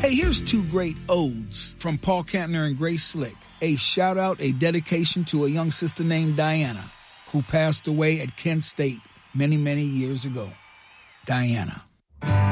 Hey, here's two great odes from Paul Kantner and Grace Slick. A shout out, a dedication to a young sister named Diana, who passed away at Kent State many, many years ago. Diana.